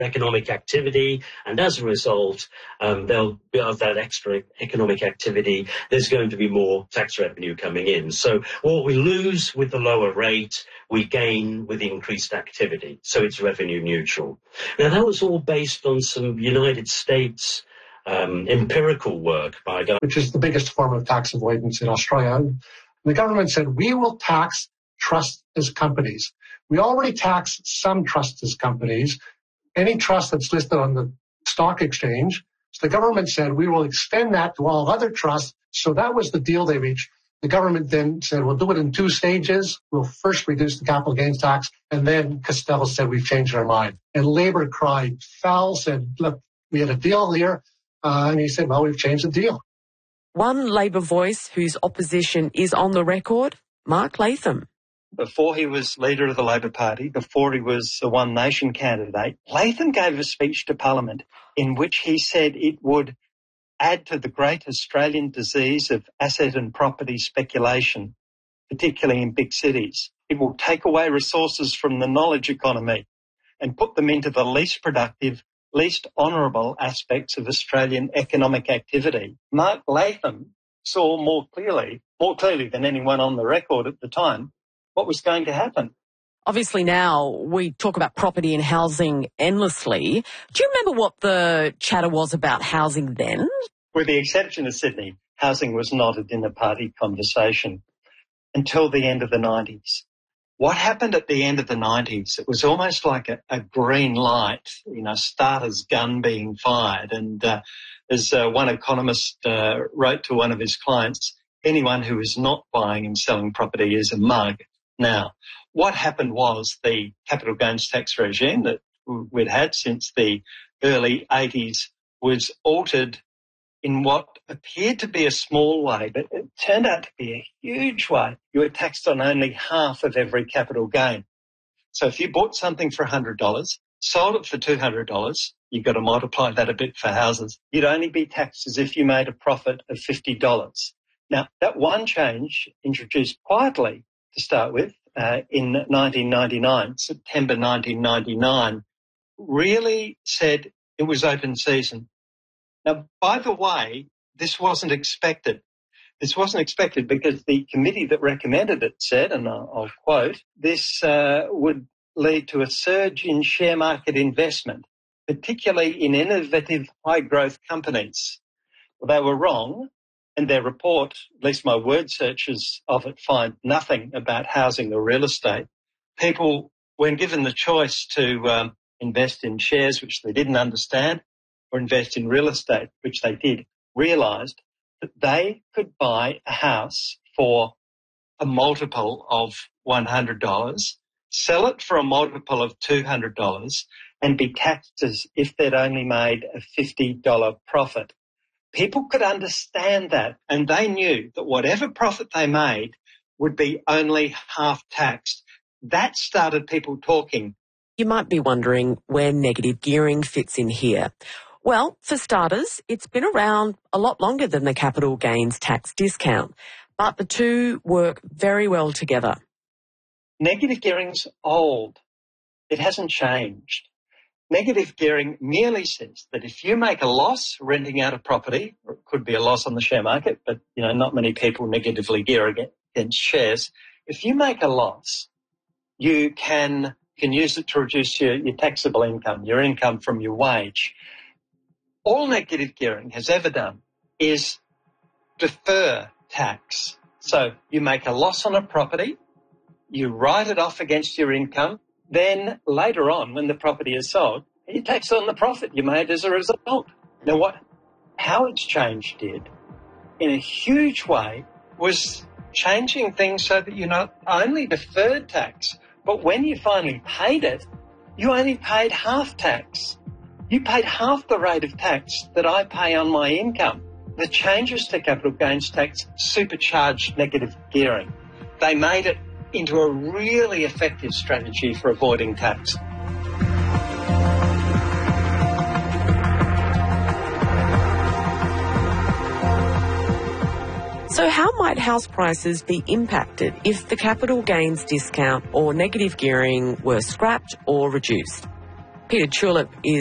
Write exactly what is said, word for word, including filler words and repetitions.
economic activity, and as a result, um, there'll be of that extra economic activity, there's going to be more tax revenue coming in. So what we lose with the lower rate, we gain with increased activity. So it's revenue neutral. Now, that was all based on some United States um, empirical work by a guy, which is the biggest form of tax avoidance in Australia. And the government said, we will tax trusts as companies. We already tax some trusts as companies. Any trust that's listed on the stock exchange. So the government said, we will extend that to all other trusts. So that was the deal they reached. The government then said, we'll do it in two stages. We'll first reduce the capital gains tax. And then Costello said, we've changed our mind. And Labour cried foul, said, look, we had a deal here. Uh, and he said, well, we've changed the deal. One Labour voice whose opposition is on the record, Mark Latham. Before he was leader of the Labor Party, before he was the One Nation candidate, Latham gave a speech to Parliament in which he said it would add to the great Australian disease of asset and property speculation, particularly in big cities. It will take away resources from the knowledge economy and put them into the least productive, least honourable aspects of Australian economic activity. Mark Latham saw more clearly, more clearly than anyone on the record at the time, what was going to happen. Obviously now we talk about property and housing endlessly. Do you remember what the chatter was about housing then? With the exception of Sydney, housing was not a dinner party conversation until the end of the nineties. What happened at the end of the nineties, it was almost like a, a green light, you know, starter's gun being fired. And uh, as uh, one economist uh, wrote to one of his clients, anyone who is not buying and selling property is a mug. Now, what happened was the capital gains tax regime that we'd had since the early eighties was altered in what appeared to be a small way, but it turned out to be a huge way. You were taxed on only half of every capital gain. So if you bought something for one hundred dollars, sold it for two hundred dollars, you've got to multiply that a bit for houses, you'd only be taxed as if you made a profit of fifty dollars. Now, that one change, introduced quietly to start with, uh, in nineteen ninety-nine, September nineteen ninety-nine, really said it was open season. Now, by the way, this wasn't expected. This wasn't expected because the committee that recommended it said, and I'll, I'll quote, this uh, would lead to a surge in share market investment, particularly in innovative high-growth companies. Well, they were wrong. And their report, at least my word searches of it, find nothing about housing or real estate. People, when given the choice to um, invest in shares, which they didn't understand, or invest in real estate, which they did, realised that they could buy a house for a multiple of one hundred dollars, sell it for a multiple of two hundred dollars, and be taxed as if they'd only made a fifty dollars profit. People could understand that, and they knew that whatever profit they made would be only half taxed. That started people talking. You might be wondering where negative gearing fits in here. Well, for starters, it's been around a lot longer than the capital gains tax discount, but the two work very well together. Negative gearing's old. It hasn't changed. Negative gearing merely says that if you make a loss renting out a property, or it could be a loss on the share market, but, you know, not many people negatively gear against shares. If you make a loss, you can, can use it to reduce your, your taxable income, your income from your wage. All negative gearing has ever done is defer tax. So you make a loss on a property, you write it off against your income, then later on, when the property is sold, you tax on the profit you made as a result. Now, what, how it's changed did, in a huge way, was changing things so that you not only deferred tax, but when you finally paid it, you only paid half tax. You paid half the rate of tax that I pay on my income. The changes to capital gains tax supercharged negative gearing. They made it into a really effective strategy for avoiding tax. So how might house prices be impacted if the capital gains discount or negative gearing were scrapped or reduced? Peter Tulip is